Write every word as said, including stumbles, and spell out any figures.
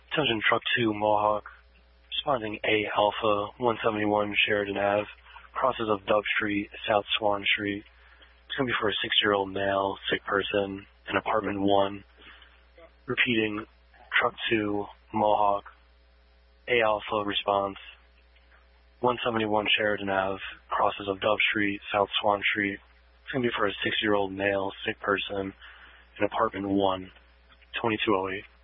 Attention Truck two Mohawk, responding A Alpha, one seventy-one Sheridan Ave, crosses of Dove Street, South Swan Street. It's going to be for a six-year-old male, sick person, in apartment one. Repeating, Truck two Mohawk, A Alpha response, one seventy-one Sheridan Ave, crosses of Dove Street, South Swan Street. It's going to be for a six-year-old male, sick person, in apartment one, twenty-two oh eight.